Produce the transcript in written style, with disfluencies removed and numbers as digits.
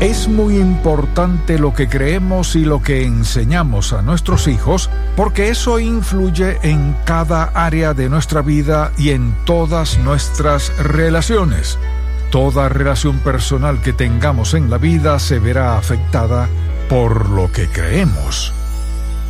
Es muy importante lo que creemos y lo que enseñamos a nuestros hijos, porque eso influye en cada área de nuestra vida y en todas nuestras relaciones. Toda relación personal que tengamos en la vida se verá afectada por lo que creemos.